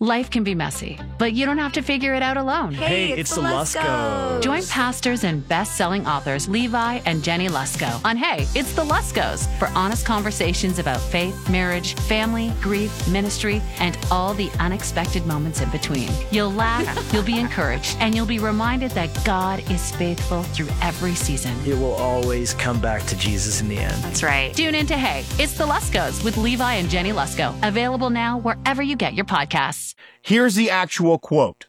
Life can be messy, but you don't have to figure it out alone. Hey, it's the Luskos. Join pastors and best-selling authors Levi and Jenny Lusko on Hey, It's the Luskos for honest conversations about faith, marriage, family, grief, ministry, and all the unexpected moments in between. You'll laugh, you'll be encouraged, and you'll be reminded that God is faithful through every season. It will always come back to Jesus in the end. That's right. Tune in to Hey, It's the Luskos with Levi and Jenny Lusko. Available now wherever you get your podcasts. Here's the actual quote.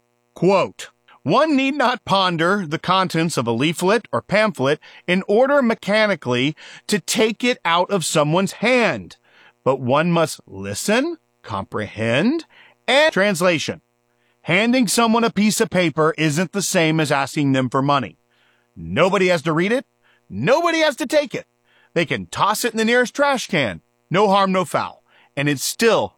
Quote, "One need not ponder the contents of a leaflet or pamphlet in order mechanically to take it out of someone's hand, but one must listen, comprehend, and translation. Handing someone a piece of paper isn't the same as asking them for money. Nobody has to read it. Nobody has to take it. They can toss it in the nearest trash can. No harm, no foul. And it's still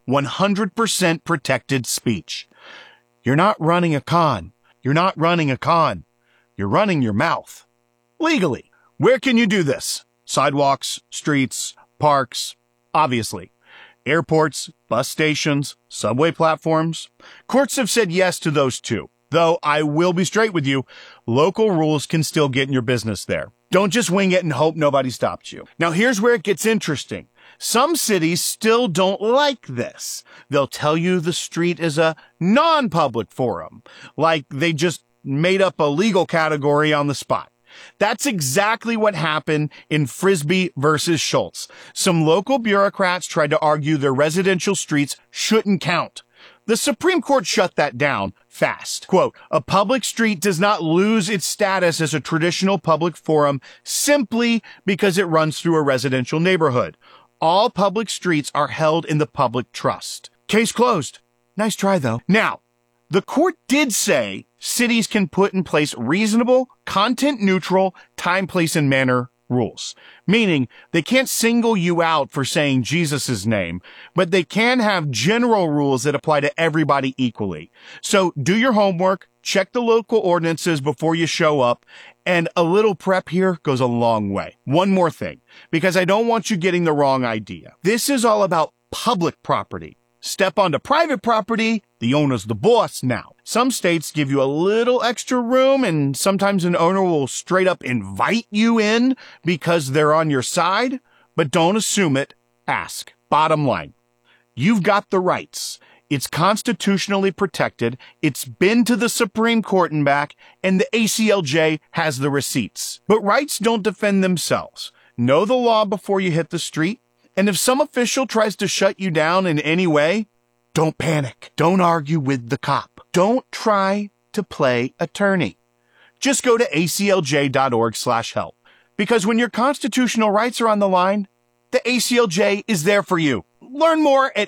100% protected speech. You're not running a con. You're not running a con. You're running your mouth. Legally. Where can you do this? Sidewalks, streets, parks, obviously. Airports, bus stations, subway platforms. Courts have said yes to those too. Though I will be straight with you, local rules can still get in your business there. Don't just wing it and hope nobody stops you. Now here's where it gets interesting. Some cities still don't like this. They'll tell you the street is a non-public forum, like they just made up a legal category on the spot. That's exactly what happened in Frisbee versus Schultz. Some local bureaucrats tried to argue their residential streets shouldn't count. The Supreme Court shut that down fast. Quote, "A public street does not lose its status as a traditional public forum simply because it runs through a residential neighborhood. All public streets are held in the public trust." Case closed. Nice try, though. Now, the court did say cities can put in place reasonable, content-neutral, time, place, and manner rules, meaning they can't single you out for saying Jesus' name, but they can have general rules that apply to everybody equally. So do your homework, check the local ordinances before you show up, and a little prep here goes a long way. One more thing, because I don't want you getting the wrong idea. This is all about public property. Step onto private property, the owner's the boss now. Some states give you a little extra room, and sometimes an owner will straight up invite you in because they're on your side, but don't assume it, ask. Bottom line, you've got the rights. It's constitutionally protected. It's been to the Supreme Court and back, and the ACLJ has the receipts. But rights don't defend themselves. Know the law before you hit the street. And if some official tries to shut you down in any way, don't panic. Don't argue with the cop. Don't try to play attorney. Just go to aclj.org/help. Because when your constitutional rights are on the line, the ACLJ is there for you. Learn more at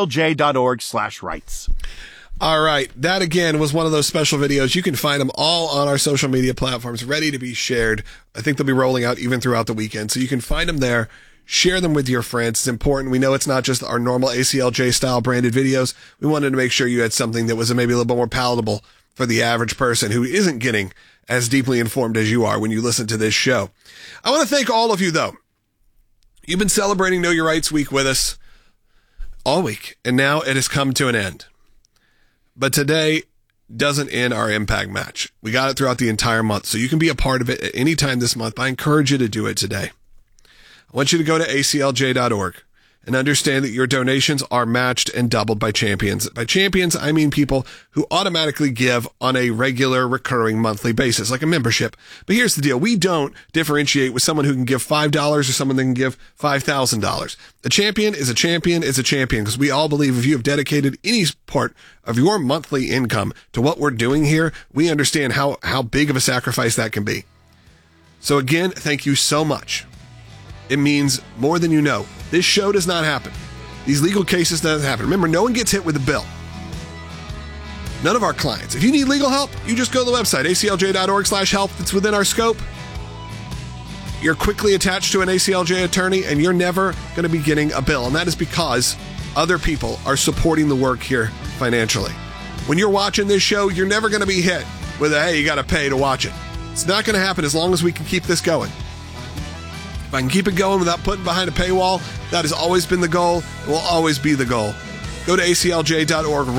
aclj.org/rights. All right. That, again, was one of those special videos. You can find them all on our social media platforms, ready to be shared. I think they'll be rolling out even throughout the weekend. So you can find them there. Share them with your friends. It's important. We know it's not just our normal ACLJ style branded videos. We wanted to make sure you had something that was maybe a little bit more palatable for the average person who isn't getting as deeply informed as you are when you listen to this show. I want to thank all of you, though. You've been celebrating Know Your Rights Week with us all week, and now it has come to an end. But today doesn't end our impact match. We got it throughout the entire month, so you can be a part of it at any time this month. I encourage you to do it today. I want you to go to aclj.org and understand that your donations are matched and doubled by champions. By champions, I mean people who automatically give on a regular, recurring monthly basis, like a membership. But here's the deal. We don't differentiate with someone who can give $5 or someone that can give $5,000. A champion is a champion is a champion, because we all believe if you have dedicated any part of your monthly income to what we're doing here, we understand how big of a sacrifice that can be. So again, thank you so much. It means more than you know. This show does not happen. These legal cases doesn't happen. Remember, no one gets hit with a bill. None of our clients. If you need legal help, you just go to the website, aclj.org/help. That's within our scope. You're quickly attached to an ACLJ attorney, and you're never going to be getting a bill. And that is because other people are supporting the work here financially. When you're watching this show, you're never going to be hit with a, hey, you got to pay to watch it. It's not going to happen as long as we can keep this going. If I can keep it going without putting behind a paywall, that has always been the goal. It will always be the goal. Go to aclj.org